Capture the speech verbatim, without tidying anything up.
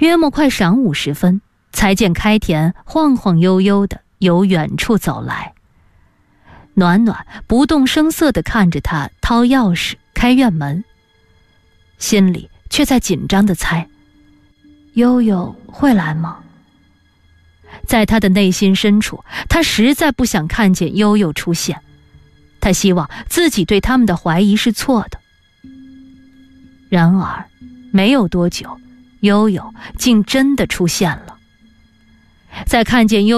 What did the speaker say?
约莫快晌午时分，才见开田晃晃悠悠地由远处走来。暖暖不动声色地看着他掏钥匙开院门，心里却在紧张地猜，悠悠会来吗？在他的内心深处，他实在不想看见悠悠出现，他希望自己对他们的怀疑是错的。然而没有多久，悠悠竟真的出现了。在看见悠